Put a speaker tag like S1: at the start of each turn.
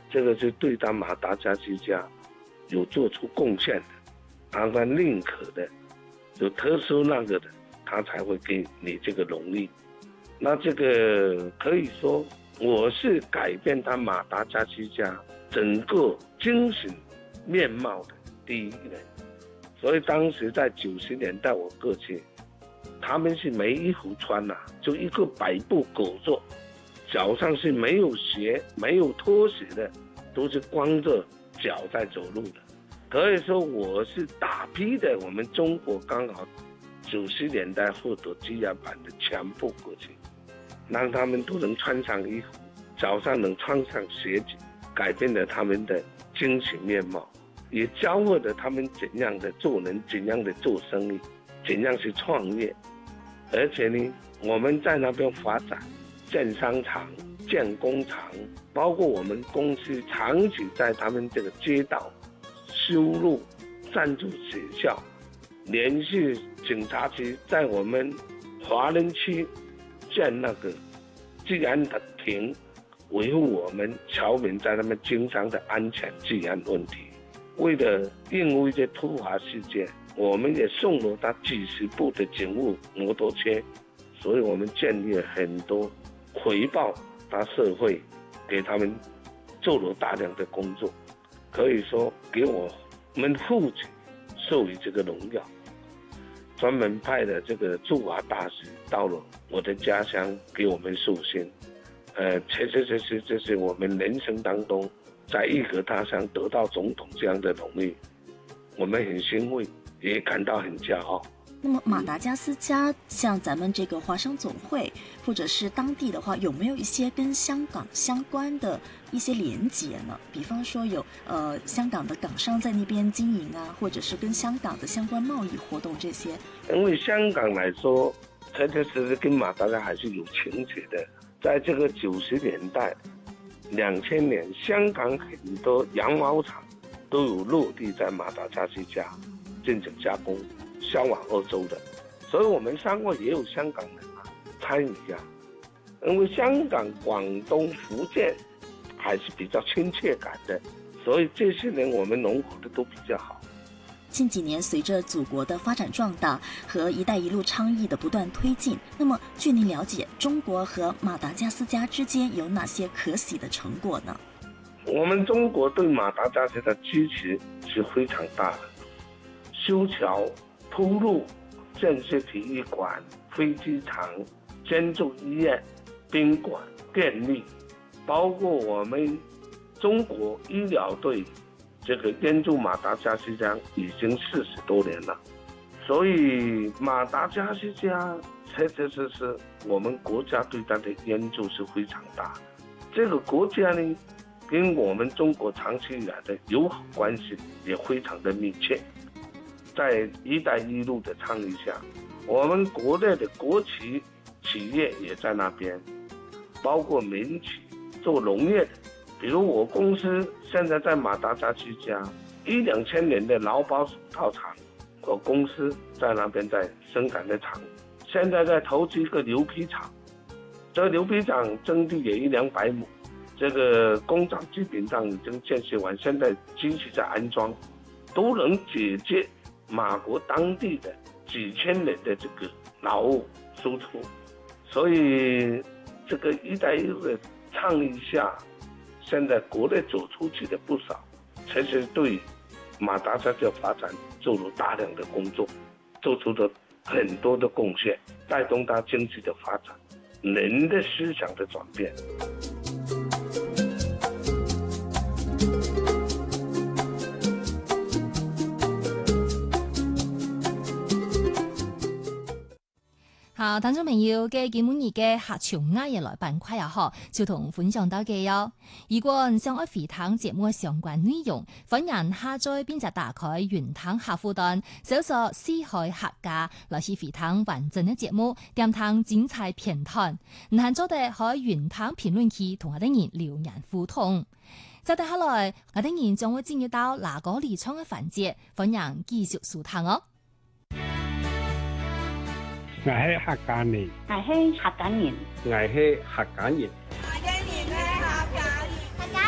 S1: 这个是对他马达加斯加有做出贡献的，他认可的，有特殊那个的，他才会给你这个荣誉。那这个可以说我是改变他马达加斯加整个精神面貌的第一人。所以当时在90年代我过去，他们是没衣服穿就一个百步狗坐，脚上是没有鞋没有拖鞋的，都是光着脚在走路的。可以说我是大批的我们中国刚好90年代获得吉亚版的全部过去，让他们都能穿上衣服，脚上能穿上鞋子，改变了他们的精神面貌，也教会了他们怎样的做人，怎样的做生意，怎样去创业。而且呢，我们在那边发展建商场、建工厂，包括我们公司长期在他们这个街道修路、赞助学校，连续警察局在我们华人区建那个治安的亭，维护我们侨民在他们经商的安全治安问题。为了应付这突发事件，我们也送了他几十部的警务摩托车，所以我们建立了很多回报他社会，给他们做了大量的工作，可以说给我们父亲授予这个荣耀。专门派的这个驻华大使到了我的家乡给我们授勋，这是我们人生当中在异国他乡得到总统这样的荣誉，我们很欣慰，也感到很骄傲。
S2: 那么马达加斯加像咱们这个华商总会或者是当地的话，有没有一些跟香港相关的一些连结呢？比方说有香港的港商在那边经营或者是跟香港的相关贸易活动这些。
S1: 因为香港来说，确实跟马达加还是有情节的。在这个90年代、2000年，香港很多羊毛厂都有落地在马达加斯加进行加工，销往欧洲的，所以我们商会也有香港人参与因为香港、广东、福建还是比较亲切感的，所以这些年我们融合的都比较好。
S2: 近几年随着祖国的发展壮大和一带一路倡议的不断推进，那么据您了解，中国和马达加斯加之间有哪些可喜的成果呢？
S1: 我们中国对马达加斯加的支持是非常大的，修桥铺路、建设体育馆、飞机场、建筑医院、宾馆、电力，包括我们中国医疗队这个援助马达加斯加已经40多年了，所以马达加斯加确实我们国家对它的援助是非常大的。这个国家呢，跟我们中国长期以来的友好关系也非常的密切。在一带一路的倡议下，我们国内的国企企业也在那边，包括民企做农业的，比如我公司现在在马达加斯加，2000年的劳保手套厂，我公司在那边在生产的厂，现在在投资一个牛皮厂，这个牛皮厂征地也100-200亩，这个工厂基本上已经建设完，现在机器在安装，都能解决马国当地的几千人的这个劳务输出。所以这个一带一路的倡议下，现在国内走出去的不少，其实对马达加斯加发展做了大量的工作，做出了很多的贡献，带动它经济的发展，人的思想的转变。
S3: 好，聽眾朋友嘅今日嘅客場亞嘢來板塊就同分享到嘅喲。如果想愛回聽節目相關內容，歡迎下載並且打開雲聽客戶端，搜索四海客家來去回聽完整嘅節目，點聽精彩片段。唔限做地可以雲聽評論區同我哋人留言互動。接下來，我哋人將會進入到哪個離場嘅環節，歡迎繼續收聽哦。
S4: 我係客家人，
S5: 我係客家人，
S6: 我係客家人。